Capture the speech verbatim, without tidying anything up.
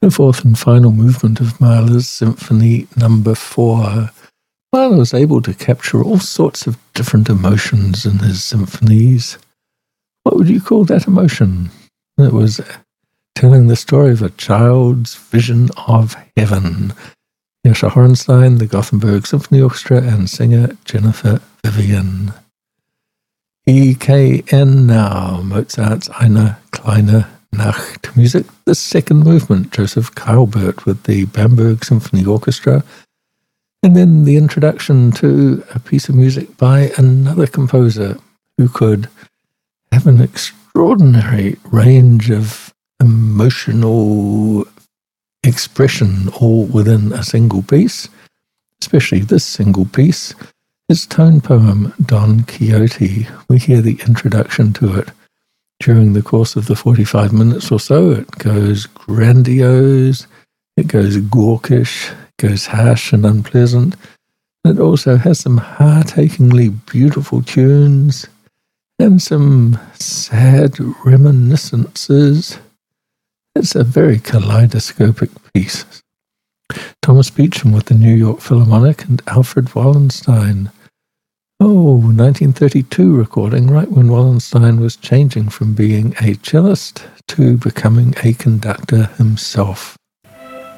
The fourth and final movement of Mahler's Symphony Number Four. Mahler was able to capture all sorts of different emotions in his symphonies. What would you call that emotion? It was telling the story of a child's vision of heaven. Yosha Horenstein, the Gothenburg Symphony Orchestra, and singer Jennifer Vivian. E K N now, Mozart's Eine kleine Nacht music. The second movement, Joseph Karlbert with the Bamberg Symphony Orchestra. And then the introduction to a piece of music by another composer who could have an extraordinary range of emotional expression all within a single piece, especially this single piece. His tone poem, Don Quixote. We hear the introduction to it during the course of the forty-five minutes or so. It goes grandiose, it goes gawkish, it goes harsh and unpleasant. It also has some heart-achingly beautiful tunes and some sad reminiscences. It's a very kaleidoscopic piece. Thomas Beecham with the New York Philharmonic and Alfred Wallenstein. Oh, nineteen thirty-two recording, right when Wallenstein was changing from being a cellist to becoming a conductor himself.